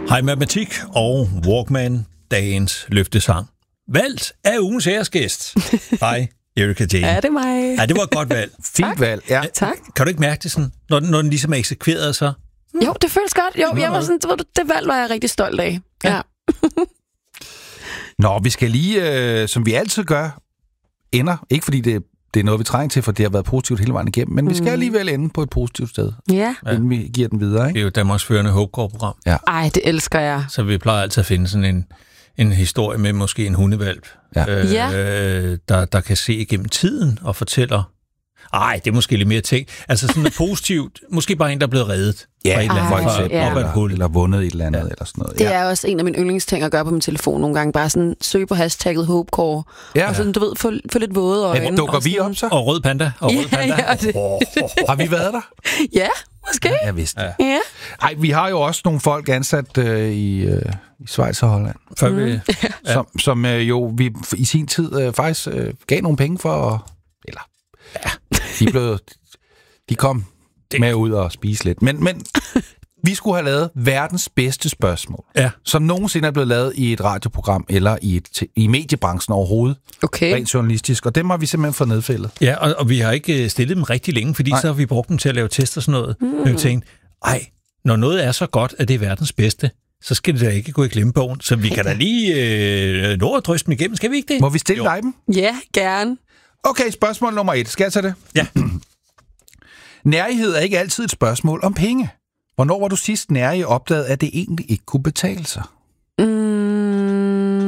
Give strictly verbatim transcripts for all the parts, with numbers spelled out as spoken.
Hej Matematik og Walkman, dagens løftesang. Valgt af ugens æresgæst. Hej, Erika Jane. Er det mig? Ja, det var et godt valg. Fint valg, ja. Tak. Kan du ikke mærke det sådan, når den, når den ligesom er eksekveret så? Jo, det føles godt. Jo, jeg var sådan, det, det valg var jeg rigtig stolt af. Ja. ja. Nå, vi skal lige, øh, som vi altid gør, ender. Ikke fordi det, det er noget, vi trænger til, for det har været positivt hele vejen igennem, men mm. vi skal alligevel ende på et positivt sted, ja. inden vi giver den videre. Ikke? Det er jo Danmarks førende HopeCore-program. Ja. Ej, det elsker jeg. Så vi plejer altid at finde sådan en, en historie med måske en hundevalp, ja. Øh, ja. der, der kan se igennem tiden og fortæller. Ej, det er måske lidt mere ting. Altså sådan noget positivt. Måske bare en, der er blevet reddet. Ja, et eller andet, for eksempel. Ja. Eller, eller, eller vundet et eller andet. Ja. Eller sådan noget. Det ja. er også en af mine yndlingsting at gøre på min telefon nogle gange. Bare sådan søge på hashtagget HopeCore. Ja. Og sådan, du ved, få, få lidt våde øjne. Ja, dukker vi op så? Og rød panda. Og ja, rød panda. Ja, det. Oh, har vi været der? Ja, måske. Ja, jeg vidste. Ja. Ja. Ej, vi har jo også nogle folk ansat øh, i, øh, i Schweiz og Holland. Før vi, mm. ja. Som, som øh, jo vi i sin tid øh, faktisk øh, gav nogle penge for... Eller... Ja. De blev... De kom det. med ud og spise lidt. Men, men vi skulle have lavet verdens bedste spørgsmål, ja. som nogensinde er blevet lavet i et radioprogram eller i, et, i mediebranchen overhovedet. Okay. Rent journalistisk. Og dem har vi simpelthen fået nedfældet. Ja, og, og vi har ikke stillet dem rigtig længe, fordi Nej. så har vi brugt dem til at lave test og sådan noget. Mm. Men vi tænkte, ej, når noget er så godt, at det er verdens bedste, så skal det da ikke gå i glemmebogen. Så vi kan da lige øh, nå at dryste dem igennem. Skal vi ikke det? Må vi stille dig dem? Ja, gerne. Okay, spørgsmål nummer et. Skal jeg tage det? Ja. Nærighed er ikke altid et spørgsmål om penge. Hvornår var du sidst nærig opdaget, at det egentlig ikke kunne betale sig? Mm.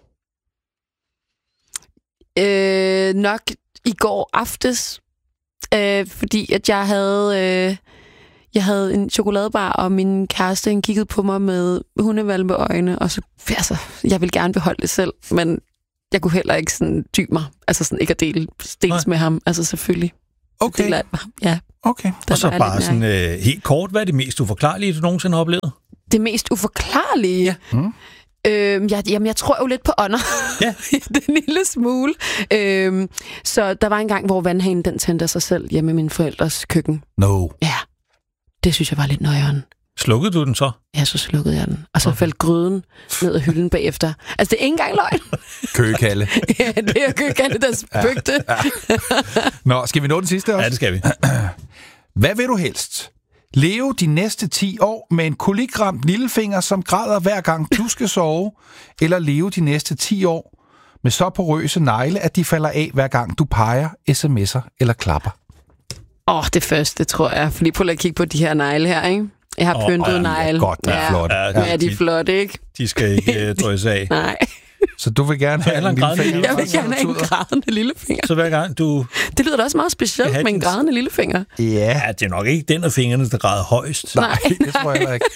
Øh, nok i går aftes, øh, fordi at jeg havde, øh, jeg havde en chokoladebar, og min kæreste han kiggede på mig med hundevalpeøjne, og så, altså, jeg ville gerne beholde det selv, men jeg kunne heller ikke sådan dybe mig, altså sådan ikke at dele dels med ham, altså selvfølgelig. Okay. Deler, ja. Okay. Og så bare sådan øh, helt kort, hvad er det mest uforklarlige, du nogensinde har oplevet? Det mest uforklarlige? Ja. Hmm. Øhm, jeg, jamen, jeg tror jo lidt på ånder. Ja. Den lille smule. Øhm, så der var en gang, hvor vandhanen den tændte sig selv hjemme i min forældres køkken. No. Ja. Det synes jeg var lidt nøjeren. Slukkede du den så? Ja, så slukkede jeg den. Og så okay. faldt gryden ned ad hylden bagefter. Altså, det er ikke engang løgn. Køgekalde. Ja, det er køgekalde, der spøgte. Ja. Ja. Nå, skal vi nå den sidste også? Ja, det skal vi. Hvad vil du helst? Leve de næste ti år med en kolikramt lillefinger, som græder hver gang du skal sove, eller leve de næste ti år med så porøse negle, at de falder af hver gang du peger, sms'er eller klapper? Åh, oh, det første, tror jeg. Fordi prøv at kigge på de her negle her, ikke? Jeg har pyntet oh, oh, negle. Godt, det er ja. flot. Ja, ja, de er flotte, ikke? De skal ikke drøse af. Nej. Så du vil gerne have en lillefinger? Jeg vil gerne have en grædende lillefinger. Så hver gang du... Det lyder da også meget specielt med en grædende lillefinger. Ja. Ja, det er nok ikke den af fingrene, der græder højst. Nej, det tror jeg heller ikke.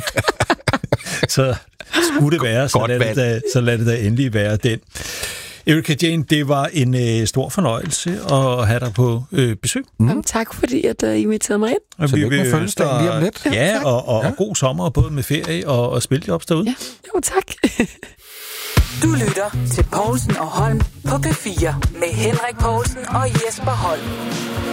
Så skulle det være, så lad det, da, så lad det da endelig være den. Erika Jane, det var en øh, stor fornøjelse at have dig på øh, besøg. Mm. Jamen, tak fordi, at uh, I inviterede mig ind. Og så vi lykke med fødselsdagen lige om lidt. Ja, ja og, og, ja. og god sommer, både med ferie og, og spiljobs derude. Ja, jo tak. Du lytter til Povlsen og Holm på P fire med Henrik Povlsen og Jesper Holm.